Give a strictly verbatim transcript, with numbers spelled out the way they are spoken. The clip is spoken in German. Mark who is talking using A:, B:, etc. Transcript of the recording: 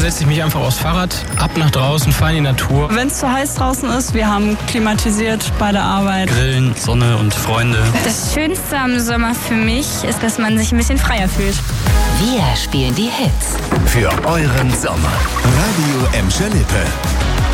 A: setze ich mich einfach aufs Fahrrad, ab nach draußen, fahre in die Natur.
B: Wenn es zu heiß draußen ist, wir haben klimatisiert bei der Arbeit.
C: Grillen, Sonne und Freunde.
D: Das Schönste am Sommer für mich ist, dass man sich ein bisschen freier fühlt.
E: Wir spielen die Hits.
F: Für euren Sommer. Radio Emscher Lippe.